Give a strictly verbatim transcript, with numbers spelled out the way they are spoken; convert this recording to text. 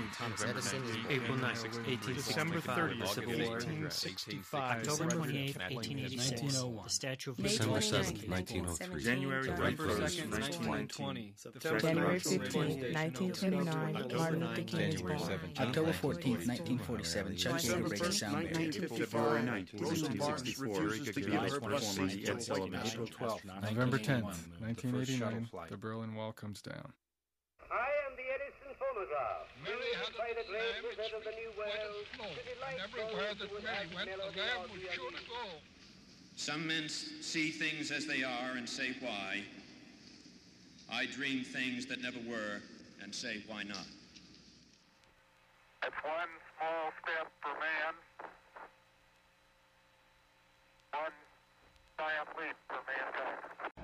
Thomas Edison was born. April ninth, eighteen December sixty-five, thirtieth, the Civil War. eighteen sixty-five. October President twenty-eighth, eighteen eighty-six, nineteen oh one. the Statue of May December Liberty. seventh, nineteen oh three. January November second, nineteen nineteen twenty. January fifteenth, nineteen twenty-nine, Martin Luther King is born. October fourteenth, nineteen forty-seven, Chuck Yeager breaks sound barrier. February ninth, nineteen sixty-four, April twelfth, November tenth, nineteen eighty-nine, the Berlin Wall comes down. I am the Edison phonograph. Mary had by the a great lamb which wizard of the New went World. of snow, to delight and everywhere those that who would Mary add went, the melody lamb or was the sure to music. go. Some men see things as they are and say why. I dream things that never were and say why not. It's one small step for man, one giant leap for mankind.